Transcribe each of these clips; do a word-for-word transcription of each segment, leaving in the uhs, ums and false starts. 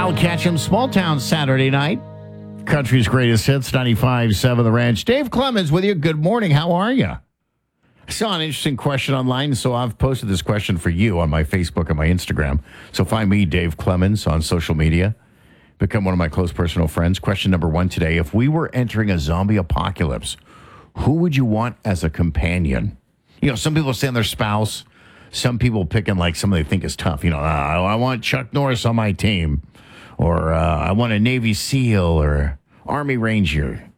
Al Ketchum, Small Town Saturday night. Country's greatest hits, ninety-five point seven The Ranch. Dave Clemens with you. Good morning. How are you? I saw an interesting question online, so I've posted this question for you on my Facebook and my Instagram. So find me, Dave Clemens, on social media. Become one of my close personal friends. Question number one today. If we were entering a zombie apocalypse, who would you want as a companion? You know, some people say their spouse. Some people picking like somebody they think is tough. You know, uh, I want Chuck Norris on my team. Or uh, I want a Navy SEAL or Army Ranger.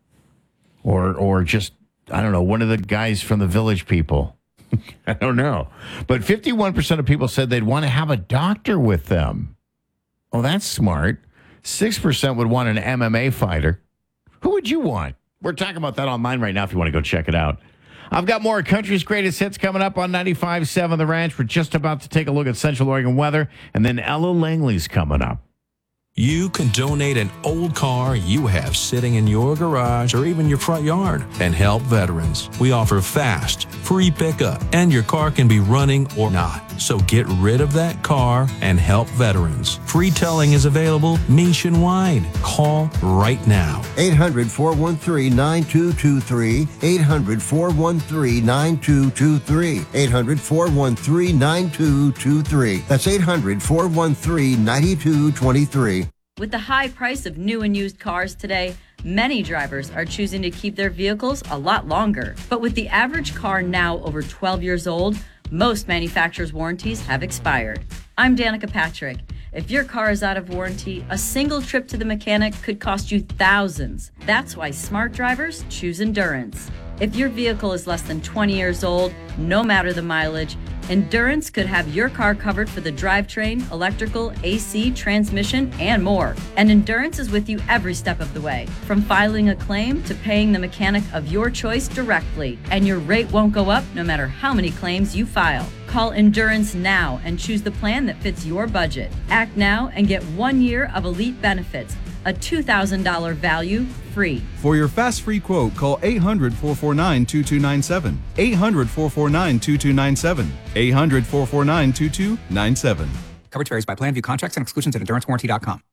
Or or just, I don't know, one of the guys from the Village People. I don't know. But fifty-one percent of people said they'd want to have a doctor with them. Oh, that's smart. six percent would want an M M A fighter. Who would you want? We're talking about that online right now if you want to go check it out. I've got more Country's Greatest Hits coming up on ninety-five point seven The Ranch. We're just about to take a look at Central Oregon weather, and then Ella Langley's coming up. You can donate an old car you have sitting in your garage or even your front yard and help veterans. We offer fast, free pickup, and your car can be running or not. So get rid of that car and help veterans. Free towing is available nationwide. Call right now. eight hundred, four one three, nine two two three. eight hundred, four one three, nine two two three. eight hundred, four one three, nine two two three. That's eight hundred, four one three, nine two two three. With the high price of new and used cars today, many drivers are choosing to keep their vehicles a lot longer. But with the average car now over twelve years old, most manufacturers' warranties have expired. I'm Danica Patrick. If your car is out of warranty, a single trip to the mechanic could cost you thousands. That's why smart drivers choose Endurance. If your vehicle is less than twenty years old, no matter the mileage, Endurance could have your car covered for the drivetrain, electrical, A C, transmission, and more. And Endurance is with you every step of the way, from filing a claim to paying the mechanic of your choice directly. And your rate won't go up no matter how many claims you file. Call Endurance now and choose the plan that fits your budget. Act now and get one year of elite benefits, a two thousand dollars value free. For your fast free quote, call eight hundred, four four nine, two two nine seven. eight hundred, four four nine, two two nine seven. eight hundred, four four nine, two two nine seven. Coverage varies by plan. View contracts and exclusions at endurance warranty dot com.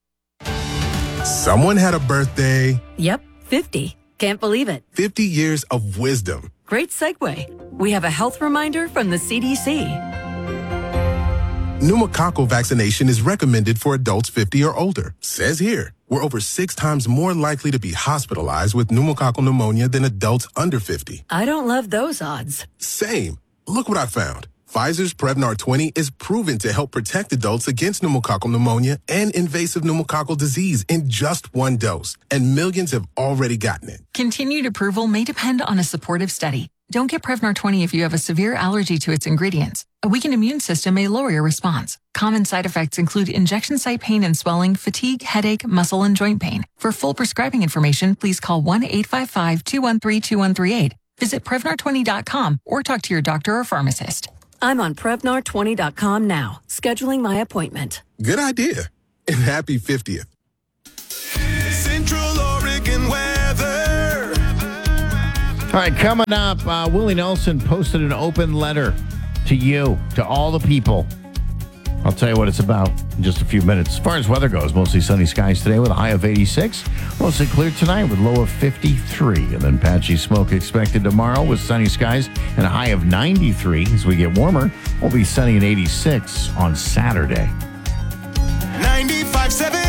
Someone had a birthday. Yep, fifty. Can't believe it. fifty years of wisdom. Great segue. We have a health reminder from the C D C. Pneumococcal vaccination is recommended for adults fifty or older. Says here, we're over six times more likely to be hospitalized with pneumococcal pneumonia than adults under fifty. I don't love those odds. Same. Look what I found. Pfizer's Prevnar twenty is proven to help protect adults against pneumococcal pneumonia and invasive pneumococcal disease in just one dose. And millions have already gotten it. Continued approval may depend on a supportive study. Don't get Prevnar twenty if you have a severe allergy to its ingredients. A weakened immune system may lower your response. Common side effects include injection site pain and swelling, fatigue, headache, muscle, and joint pain. For full prescribing information, please call one eight five five, two one three, two one three eight. Visit Prevnar twenty dot com or talk to your doctor or pharmacist. I'm on Prevnar twenty dot com now, scheduling my appointment. Good idea. And happy fiftieth. Central Oregon weather. All right, coming up, uh, Willie Nelson posted an open letter to you, to all the people. I'll tell you what it's about in just a few minutes. As far as weather goes, mostly sunny skies today with a high of eighty-six. Mostly clear tonight with low of fifty-three. And then patchy smoke expected tomorrow with sunny skies and a high of ninety-three. As we get warmer, we'll be sunny and eighty-six on Saturday. ninety-five point seven